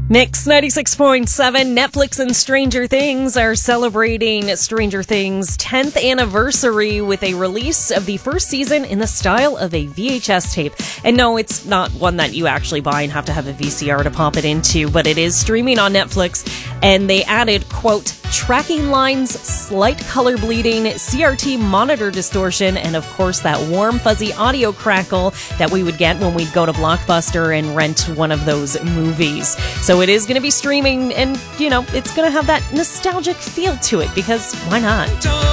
Mix 96.7, Netflix and Stranger Things are celebrating Stranger Things' 10th anniversary with a release of the first season in the style of a VHS tape. And no, it's not one that you actually buy and have to have a VCR to pop it into, but it is streaming on Netflix. And they added, quote, tracking lines, slight color bleeding, CRT monitor distortion, and of course that warm, fuzzy audio crackle that we would get when we'd go to Blockbuster and rent one of those movies. So it is going to be streaming, and, you know, it's going to have that nostalgic feel to it, because why not?